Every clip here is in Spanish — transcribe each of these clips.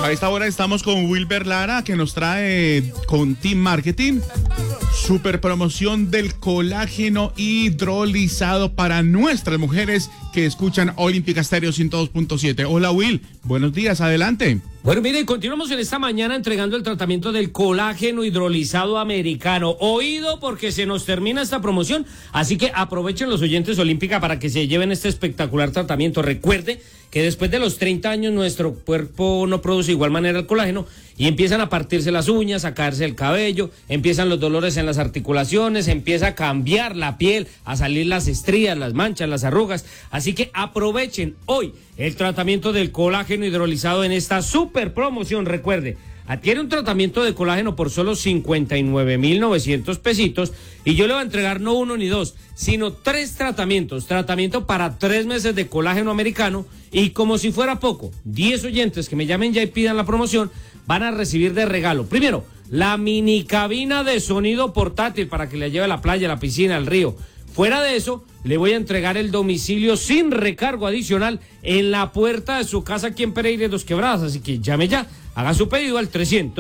A esta hora estamos con Wilber Lara, que nos trae con Team Marketing super promoción del colágeno hidrolizado para nuestras mujeres que escuchan Olímpica Estéreo 102.7. Hola Will, buenos días, adelante. Bueno, miren, continuamos en esta mañana entregando el tratamiento del colágeno hidrolizado americano. Oído, porque se nos termina esta promoción, así que aprovechen los oyentes Olímpica para que se lleven este espectacular tratamiento. Recuerde que después de los 30 años nuestro cuerpo no produce de igual manera el colágeno y empiezan a partirse las uñas, a caerse el cabello, empiezan los dolores en las articulaciones, empieza a cambiar la piel, a salir las estrías, las manchas, las arrugas. Así que aprovechen hoy el tratamiento del colágeno hidrolizado en esta super promoción. Recuerde, adquiere un tratamiento de colágeno por solo 59,900 pesitos y yo le voy a entregar no uno ni dos, sino 3 tratamientos. Tratamiento para 3 meses de colágeno americano y como si fuera poco, 10 oyentes que me llamen ya y pidan la promoción van a recibir de regalo. Primero, la mini cabina de sonido portátil para que le lleve a la playa, a la piscina, al río. Fuera de eso, le voy a entregar el domicilio sin recargo adicional en la puerta de su casa aquí en Pereira de Dos Quebradas. Así que llame ya, haga su pedido al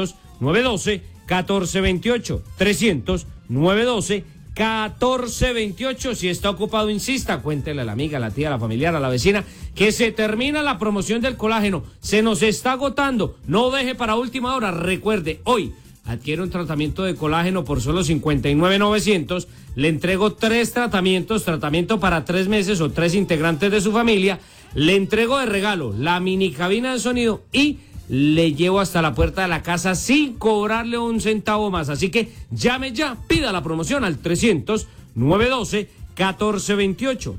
300-912-1428. 300-912-1428. Si está ocupado, insista, cuéntele a la amiga, a la tía, a la familiar, a la vecina, que se termina la promoción del colágeno. Se nos está agotando. No deje para última hora. Recuerde, hoy adquiere un tratamiento de colágeno por solo 59,900. Le entrego 3 tratamientos, tratamiento para 3 meses o 3 integrantes de su familia. Le entrego de regalo la mini cabina de sonido y le llevo hasta la puerta de la casa sin cobrarle un centavo más. Así que llame ya, pida la promoción al 300-912-1428.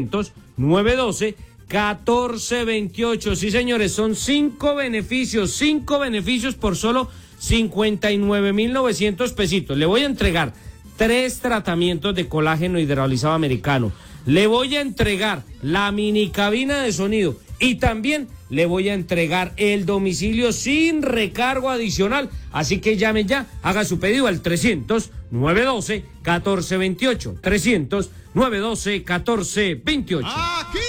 300-912-1428. Sí, señores, son 5 beneficios por solo 59,900 pesitos. Le voy a entregar 3 tratamientos de colágeno hidrolizado americano. Le voy a entregar la mini cabina de sonido y también le voy a entregar el domicilio sin recargo adicional. Así que llame ya, haga su pedido al 300-912-1428. 300-912-1428. Aquí